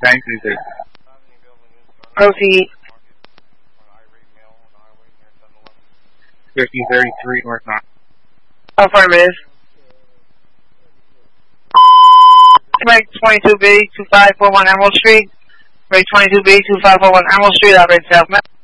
936. Proceed. 1533 North Knox. Affirmative. Break 22B, 2541 Emerald Street. Break 22B, 2541 Emerald Street, operate South.